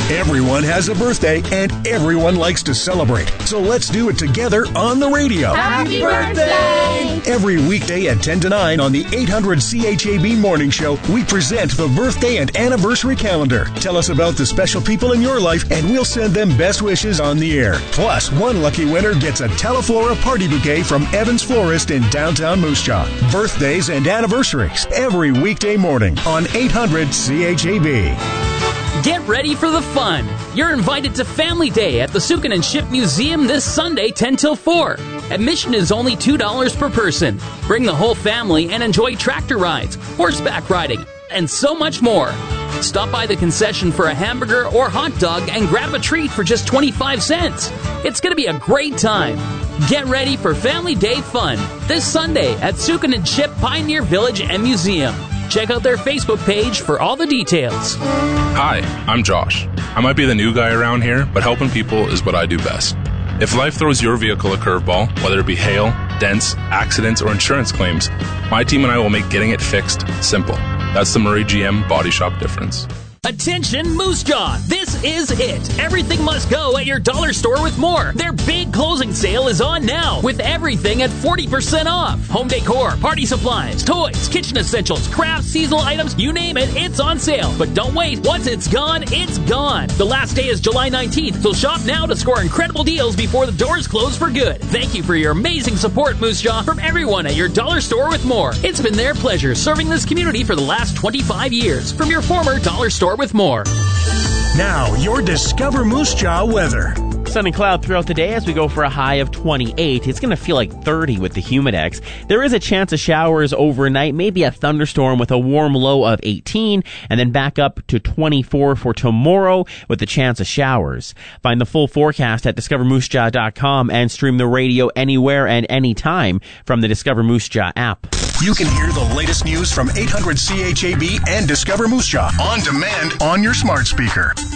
Everyone has a birthday, and everyone likes to celebrate. So let's do it together on the radio. Happy birthday! Every weekday at 10 to 9 on the 800 CHAB Morning Show, we present the birthday and anniversary calendar. Tell us about the special people in your life, and we'll send them best wishes on the air. Plus, one lucky winner gets a Teleflora party bouquet from Evans Florist in downtown Moose Jaw. Birthdays and anniversaries every weekday morning on 800 CHAB. Get ready for the fun. You're invited to Family Day at the Sukin and Ship Museum this Sunday, 10 till 4. Admission is only $2 per person. Bring the whole family and enjoy tractor rides, horseback riding, and so much more. Stop by the concession for a hamburger or hot dog and grab a treat for just 25 cents. It's going to be a great time. Get ready for Family Day fun this Sunday at Sukin and Ship Pioneer Village and Museum. Check out their Facebook page for all the details. Hi, I'm Josh. I might be the new guy around here, but helping people is what I do best. If life throws your vehicle a curveball, whether it be hail, dents, accidents, or insurance claims, my team and I will make getting it fixed simple. That's the Murray GM Body Shop difference. Attention Moose Jaw, this is it. Everything must go at your dollar store with more. Their big closing sale is on now with everything at 40% off. Home decor, party supplies, toys, kitchen essentials, crafts, seasonal items, you name it, it's on sale. But don't wait, once it's gone, it's gone. The last day is July 19th, so shop now to score incredible deals before the doors close for good. Thank you for your amazing support, Moose Jaw, from everyone at your dollar store with more. It's been their pleasure serving this community for the last 25 years. From your former dollar store with more. Now, your Discover Moose Jaw weather. Sun and cloud throughout the day as we go for a high of 28. It's going to feel like 30 with the Humidex. There is a chance of showers overnight, maybe a thunderstorm with a warm low of 18, and then back up to 24 for tomorrow with the chance of showers. Find the full forecast at discovermoosejaw.com and stream the radio anywhere and anytime from the Discover Moose Jaw app. You can hear the latest news from 800 CHAB and Discover Moose Jaw on demand on your smart speaker.